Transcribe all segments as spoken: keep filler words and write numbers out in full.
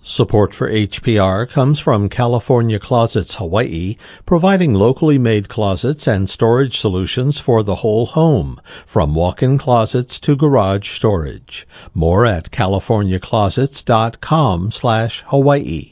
Support for H P R comes from California Closets Hawaii, providing locally made closets and storage solutions for the whole home, from walk-in closets to garage storage. More at californiaclosets.com slash Hawaii.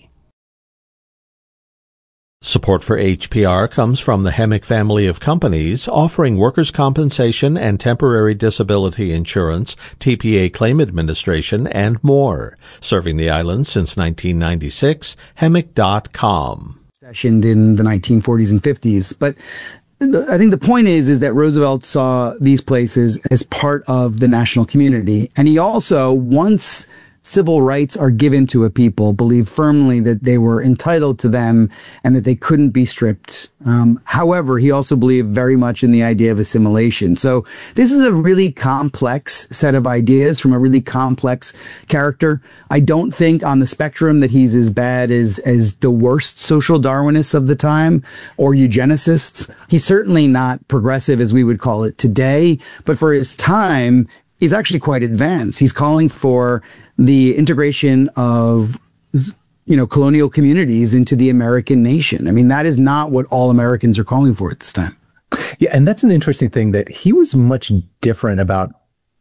Support for H P R comes from the Hemick family of companies offering workers' compensation and temporary disability insurance, T P A claim administration, and more. Serving the island since nineteen ninety-six, hemick dot com. Sessioned in the nineteen forties and fifties, but I think the point is, is that Roosevelt saw these places as part of the national community. And he also, once civil rights are given to a people, believed firmly that they were entitled to them and that they couldn't be stripped. Um, however, he also believed very much in the idea of assimilation. So this is a really complex set of ideas from a really complex character. I don't think on the spectrum that he's as bad as, as the worst social Darwinists of the time or eugenicists. He's certainly not progressive as we would call it today, but for his time, he's actually quite advanced. He's calling for the integration of, you know, colonial communities into the American nation. I mean, that is not what all Americans are calling for at this time. Yeah, and that's an interesting thing that he was much different about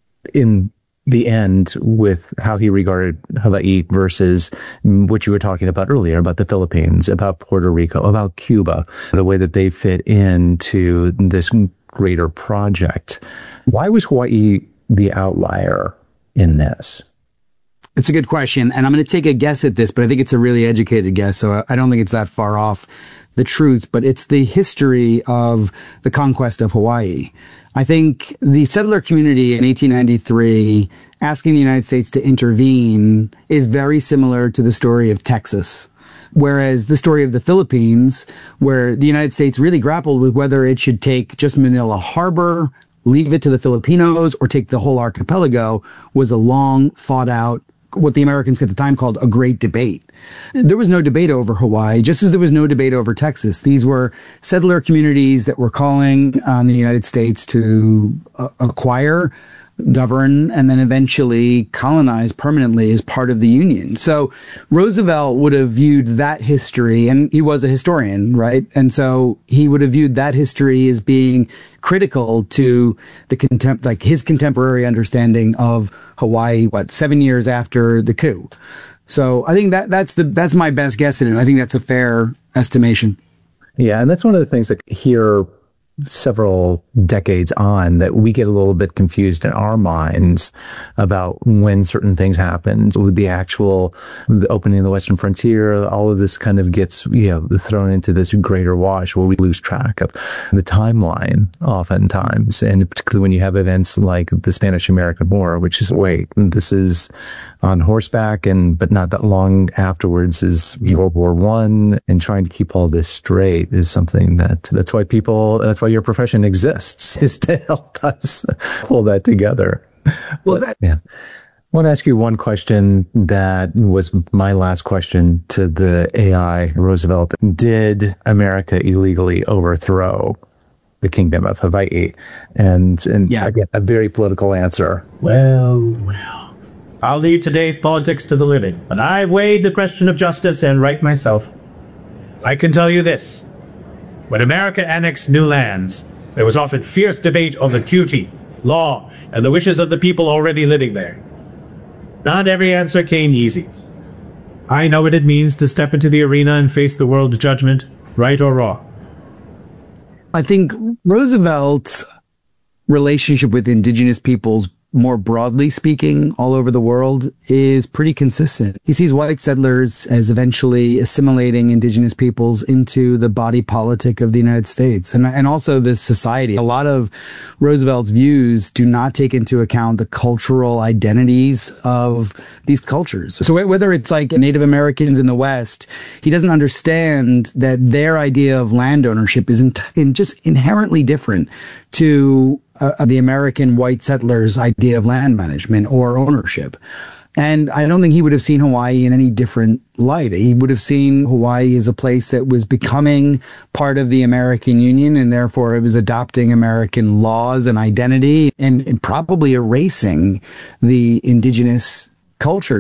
in the end with how he regarded Hawaii versus what you were talking about earlier about the Philippines, about Puerto Rico, about Cuba, the way that they fit into this greater project. Why was Hawaii the outlier in this? It's a good question, and I'm going to take a guess at this, but I think it's a really educated guess, so I don't think it's that far off the truth, but it's the history of the conquest of Hawaii. I think the settler community in eighteen ninety-three asking the United States to intervene is very similar to the story of Texas. Whereas the story of the Philippines, where the United States really grappled with whether it should take just Manila Harbor, leave it to the Filipinos, or take the whole archipelago, was a long, fought-out, what the Americans at the time called a great debate. There was no debate over Hawaii, just as there was no debate over Texas. These were settler communities that were calling on the United States to uh, acquire, govern, and then eventually colonize permanently as part of the Union. So Roosevelt would have viewed that history, and he was a historian, right? And so he would have viewed that history as being critical to the contem- like his contemporary understanding of Hawaii, what, seven years after the coup. So I think that that's the that's my best guess at it. I think that's a fair estimation. Yeah, and that's one of the things that here several decades on that we get a little bit confused in our minds about when certain things happened with the actual the opening of the Western frontier. All of this kind of gets, you know, thrown into this greater wash where we lose track of the timeline oftentimes. And particularly when you have events like the Spanish-American War, which is, wait, this is on horseback, and but not that long afterwards is World War One, and trying to keep all this straight is something that that's why people that's why your profession exists, is to help us pull that together. Well, but, that yeah. I want to ask you one question that was my last question to the A I Roosevelt. Did America illegally overthrow the Kingdom of Hawaii? And and yeah. again, a very political answer. Well, well. I'll leave today's politics to the living, but I've weighed the question of justice and right myself. I can tell you this. When America annexed new lands, there was often fierce debate on the duty, law, and the wishes of the people already living there. Not every answer came easy. I know what it means to step into the arena and face the world's judgment, right or wrong. I think Roosevelt's relationship with indigenous peoples, more broadly speaking, all over the world, is pretty consistent. He sees white settlers as eventually assimilating indigenous peoples into the body politic of the United States and, and also this society. A lot of Roosevelt's views do not take into account the cultural identities of these cultures. So whether it's like Native Americans in the West, he doesn't understand that their idea of land ownership is in, in just inherently different to Uh, the American white settlers' idea of land management or ownership. And I don't think he would have seen Hawaii in any different light. He would have seen Hawaii as a place that was becoming part of the American Union, and therefore it was adopting American laws and identity and, and probably erasing the indigenous culture.